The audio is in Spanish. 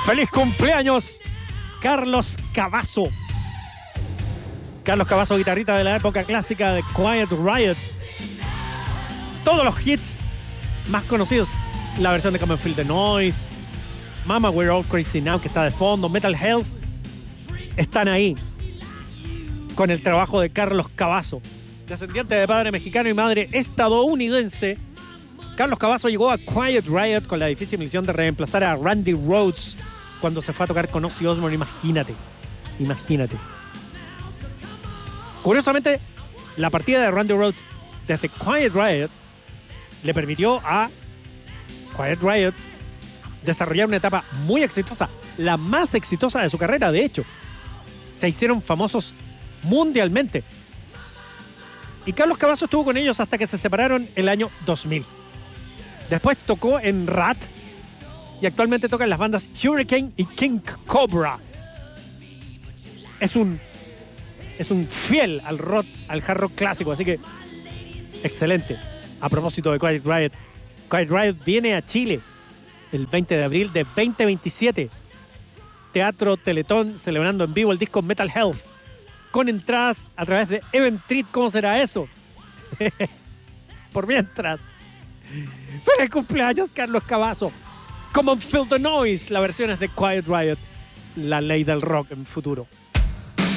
¡Feliz cumpleaños, Carlos Cavazo! Carlos Cavazo, guitarrista de la época clásica de Quiet Riot. Todos los hits más conocidos. La versión de Come and Feel the Noise, Mama We're All Crazy Now, que está de fondo, Metal Health, están ahí con el trabajo de Carlos Cavazo. Descendiente de padre mexicano y madre estadounidense, Carlos Cavazo llegó a Quiet Riot con la difícil misión de reemplazar a Randy Rhoads cuando se fue a tocar con Ozzy Osbourne. Imagínate. Curiosamente, la partida de Randy Rhoads desde Quiet Riot le permitió a Quiet Riot desarrollar una etapa muy exitosa, la más exitosa de su carrera, de hecho. Se hicieron famosos mundialmente. Y Carlos Cavazo estuvo con ellos hasta que se separaron el año 2000. Después tocó en Rat y actualmente toca en las bandas Hurricane y King Cobra. Es un fiel al rock, al hard rock clásico, así que excelente. A propósito de Quiet Riot viene a Chile el 20 de abril de 2027. Teatro Teletón, celebrando en vivo el disco Metal Health, con entradas a través de Eventbrite. ¿Cómo será eso? Por mientras, ¡feliz cumpleaños, Carlos Cavazo! Come and Feel the Noise, la versión es de Quiet Riot, la ley del rock en futuro.